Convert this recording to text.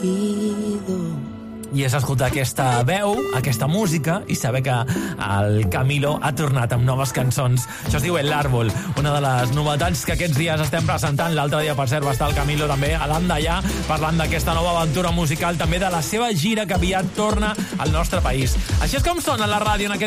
I és escoltar aquesta veu, aquesta música, i saber que el Camilo ha tornat amb noves cançons. Això es diu El Árbol, una de les novetats que aquests dies estem presentant. L'altre dia, per cert, va estar el Camilo també a l'Andallà, parlant d'aquesta nova aventura musical, també de la seva gira que aviat torna al nostre país. Així és com sona la ràdio en aquest